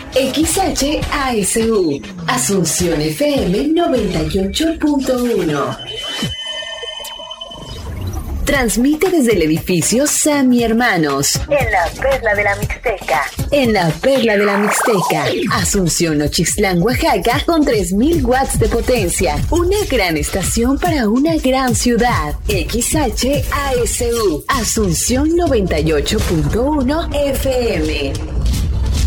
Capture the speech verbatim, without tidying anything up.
X H A S U, Asunción F M noventa y ocho punto uno. Transmite desde el edificio Sammy Hermanos, en la Perla de la Mixteca. En la Perla de la Mixteca, Asunción Ochislán, Oaxaca, con tres mil watts de potencia. Una gran estación para una gran ciudad. X H A S U, Asunción noventa y ocho punto uno F M.